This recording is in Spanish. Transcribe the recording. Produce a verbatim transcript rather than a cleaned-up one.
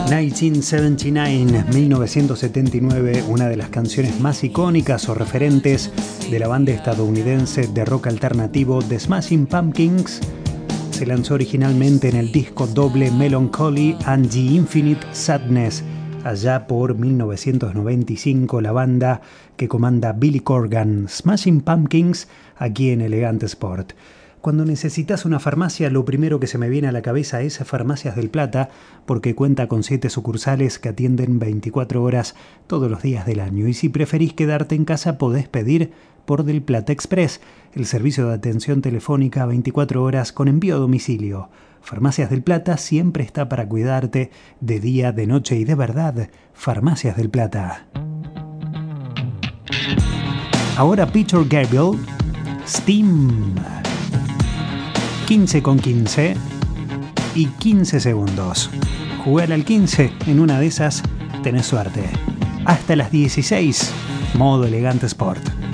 mil novecientos setenta y nueve, una de las canciones más icónicas o referentes de la banda estadounidense de rock alternativo The Smashing Pumpkins, se lanzó originalmente en el disco doble Melancholy and the Infinite Sadness. Allá por mil novecientos noventa y cinco, la banda que comanda Billy Corgan, Smashing Pumpkins, aquí en Elegante Sport. Cuando necesitas una farmacia, lo primero que se me viene a la cabeza es Farmacias del Plata, porque cuenta con siete sucursales que atienden veinticuatro horas todos los días del año. Y si preferís quedarte en casa, podés pedir por Del Plata Express, el servicio de atención telefónica veinticuatro horas con envío a domicilio. Farmacias del Plata siempre está para cuidarte de día, de noche y de verdad. Farmacias del Plata. Ahora Peter Gabriel, Steam. quince con quince y quince segundos. Jugar al quince, en una de esas tenés suerte. Hasta las dieciséis, modo Elegante Sport.